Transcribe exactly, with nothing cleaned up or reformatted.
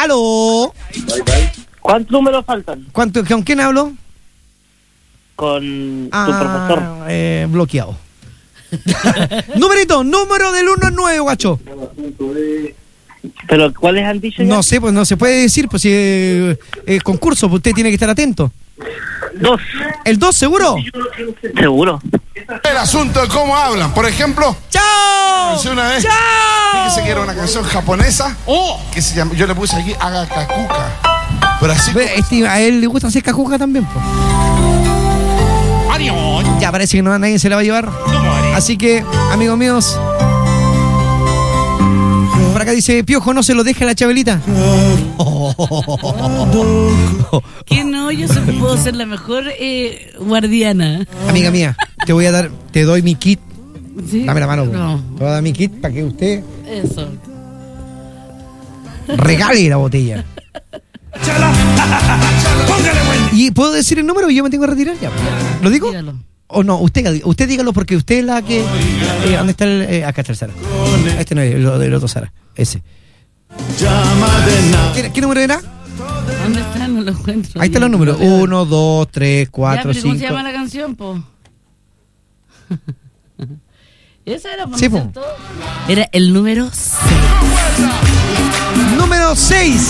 ¡Aló! ¿Cuántos números faltan? ¿Cuánto, ¿Con quién hablo? Con ah, tu profesor. Eh, bloqueado. Numerito, número del uno al nueve, guacho. ¿Pero cuáles han dicho ya? No sé, pues no se puede decir, pues si es eh, concurso, pues usted tiene que estar atento. Dos. ¿El dos seguro? ¿Seguro? El asunto de cómo hablan. Por ejemplo, ¡chao! Una vez, ¡chao! fíjese que era una canción japonesa oh. que se llama, yo le puse aquí Agakakuka. Pero así como... este, a él le gusta hacer cajuca también, pues. Adiós. Ya parece que no, nadie se la va a llevar. Así que, amigos míos, por acá dice, Piojo, no se lo deje a la Chabelita. Que no, yo soy, puedo ser la mejor eh, guardiana. Amiga mía, te voy a dar, te doy mi kit. ¿Sí? Dame la mano. No. Te voy a dar mi kit para que usted Eso. regale la botella. ¿Y puedo decir el número y yo me tengo que retirar ya? ¿Lo digo? Dígalo. O no, usted, usted dígalo porque usted es la que... Eh, ¿Dónde está el...? Eh, acá está el Sara. Este no es el, el otro Sara. Ese. ¿Qué, qué número era? ¿Dónde está? No lo encuentro. Ahí están los números. Uno, dos, tres, cuatro, ya, pero ¿cómo cinco. se llama la canción, po? Esa era, por sí, no po. ser todo. Era el número seis. Número seis.